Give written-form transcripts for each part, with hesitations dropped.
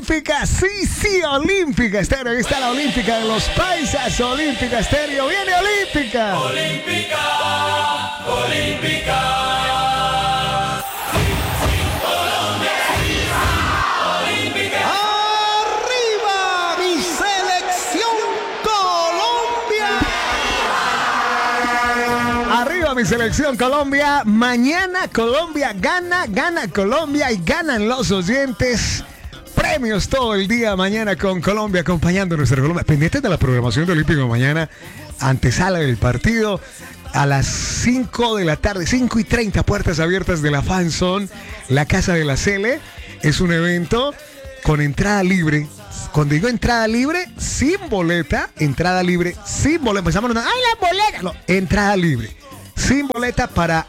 Olímpica, sí, Olímpica Estéreo. Ahí está la Olímpica de los Paisas, Olímpica Estéreo. ¡Viene Olímpica! Olímpica. ¡Arriba mi selección Colombia! ¡Arriba mi selección Colombia! Mañana Colombia gana Colombia y ganan los oyentes. Premios todo el día mañana con Colombia, acompañando a nuestra Colombia. Pendientes de la programación de Olímpico mañana, antesala del partido a las 5 de la tarde, 5:30, puertas abiertas de la Fan Zone, la Casa de la Cele. Es un evento con entrada libre. Cuando digo entrada libre, sin boleta, entrada libre, sin boleta. Empezamos a ¡ay, la boleta! No, entrada libre, sin boleta para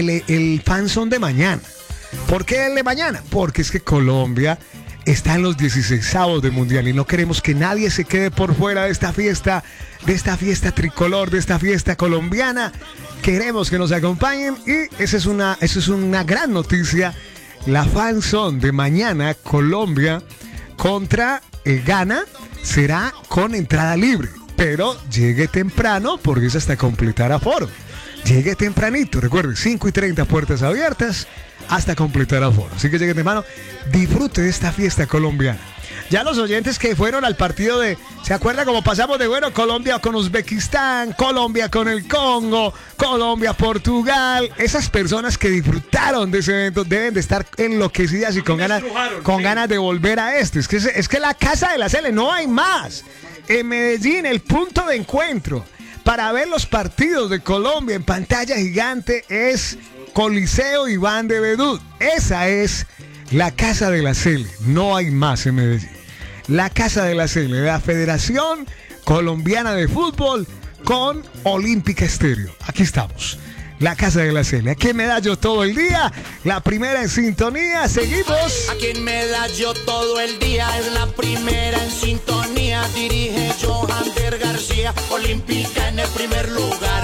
el Fan Zone de mañana. ¿Por qué el de mañana? Porque es que Colombia está en los 16avos de Mundial y no queremos que nadie se quede por fuera de esta fiesta tricolor, de esta fiesta colombiana. Queremos que nos acompañen y esa es una gran noticia. La Fan Zone de mañana, Colombia contra Ghana, será con entrada libre, pero llegue temprano porque es hasta completar aforo. Llegue tempranito, recuerde, 5:30, puertas abiertas hasta completar aforo. Así que llegue temprano, disfrute de esta fiesta colombiana. Ya los oyentes que fueron al partido ¿se acuerdan cómo pasamos de bueno? Colombia con Uzbekistán, Colombia con el Congo, Colombia, Portugal. Esas personas que disfrutaron de ese evento deben de estar enloquecidas y con ganas de volver a este. Es que la Casa de la Cele, no hay más. En Medellín, el punto de encuentro para ver los partidos de Colombia en pantalla gigante es Coliseo Iván de Bedú. Esa es la Casa de la Cele. No hay más en Medellín. La Casa de la Cele, la Federación Colombiana de Fútbol con Olímpica Estéreo. Aquí estamos. La Casa de la Cele. Aquí en Medallo todo el día. La primera en sintonía. Seguimos. Aquí en Medallo todo el día es la primera en sintonía. Dirige Johander García. Olímpica en el primer lugar.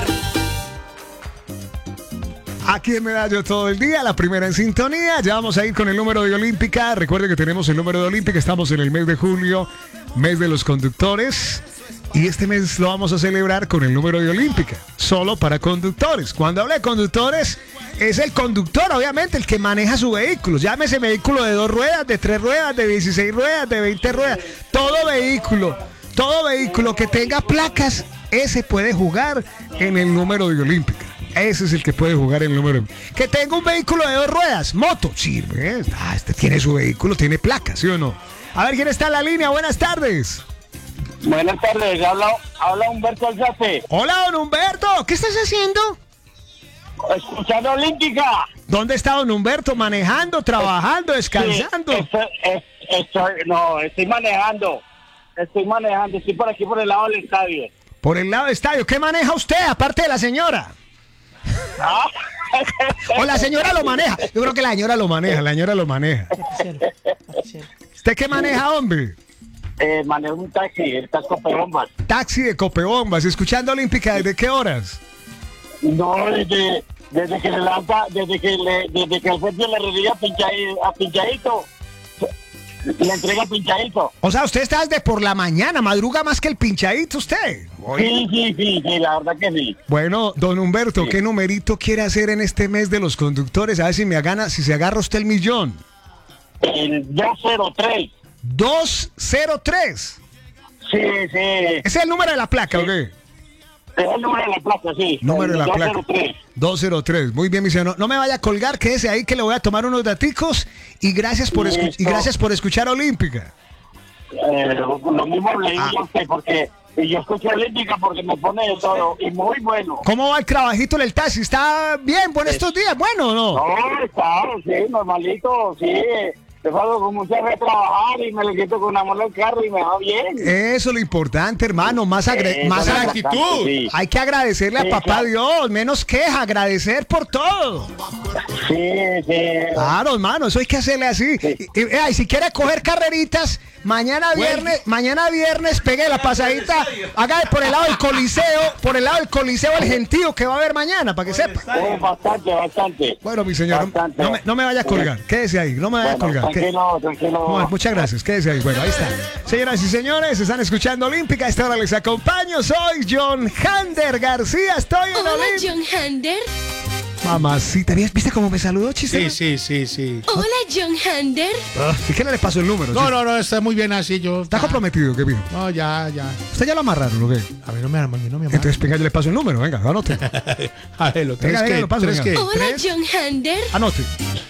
Aquí en Medallo todo el día, la primera en sintonía. Ya vamos a ir con el número de Olímpica. Recuerde que tenemos el número de Olímpica. Estamos en el mes de julio, mes de los conductores. Y este mes lo vamos a celebrar con el número de Olímpica, solo para conductores. Cuando hablo de conductores, es el conductor, obviamente, el que maneja su vehículo. Llámese vehículo de 2 ruedas, de 3 ruedas, de 16 ruedas, de 20 ruedas. Todo vehículo que tenga placas, ese puede jugar en el número de Olímpica. Ese es el que puede jugar el número. Que tenga un vehículo de 2 ruedas, moto, sirve. Este tiene su vehículo, tiene placas, ¿sí o no? A ver, ¿quién está en la línea? Buenas tardes. Buenas tardes, habla Humberto Alzate. Hola, don Humberto, ¿qué estás haciendo? Escuchando Olímpica. ¿Dónde está don Humberto? ¿Manejando, trabajando, descansando? Estoy manejando. Estoy por aquí, por el lado del estadio. Por el lado del estadio. ¿Qué maneja usted, aparte de la señora? ¿O la señora lo maneja? Yo creo que la señora lo maneja. ¿Usted qué maneja, hombre? Manejo un taxi, estas Copebombas. Taxi de Copebombas. ¿Escuchando Olímpica desde qué horas? No, desde que se lanza, desde que el jefe le recibe a pinchadito. Le entrega pinchadito. O sea, usted está desde por la mañana, madruga más que el pinchadito usted. Sí, la verdad que sí. Bueno, don Humberto, sí. ¿Qué numerito quiere hacer en este mes de los conductores? A ver si se agarra usted el millón. El 203. 203. Sí. ¿Ese es el número de la placa, sí. ¿O qué? Es el número de la placa, sí. Número de la 203. placa. 203. Muy bien, mi señor. No me vaya a colgar, quédese ahí que le voy a tomar unos daticos. Y gracias por escuchar Olímpica. Lo mismo le digo a usted, porque yo escucho Olímpica porque me pone de todo. Y muy bueno. ¿Cómo va el trabajito en el taxi? ¿Está bien por estos días? ¿Bueno o no? No, está, sí, normalito, sí. Te salgo con mucha fe a trabajar y me le quito con amor al carro y me va bien. Eso es lo importante, hermano. Más actitud. Sí. Hay que agradecerle a papá Dios. Menos queja, agradecer por todo. Sí. Claro, hermano, eso hay que hacerle así. Sí. Y si quiere coger carreritas, mañana viernes, pegue la pasadita, haga por el lado del Coliseo, el gentío que va a haber mañana, para que sepa. Bastante. Bueno, mi señor, no me vaya a colgar. Quédese ahí, no me vaya a colgar. Tranquilo, tranquilo. Bueno, muchas gracias, quédese ahí. Bueno, ahí está. Señoras y señores, están escuchando Olímpica. A esta hora les acompaño. Soy John Hander García. Estoy en Hola, Olímpica. John Hander. Mamacita, ¿viste cómo me saludó, Chisela? Sí. Hola, John Hander. ¿Y qué le pasó el número? No, está muy bien así. Yo. ¿Está comprometido? ¿Qué vino? No, ya. ¿Usted ya lo amarraron o qué? A mí no me amarran. Entonces, venga, yo le paso el número. Venga, anote. A ver, lo Venga, lo paso, venga. Hola, John Hander. Anote.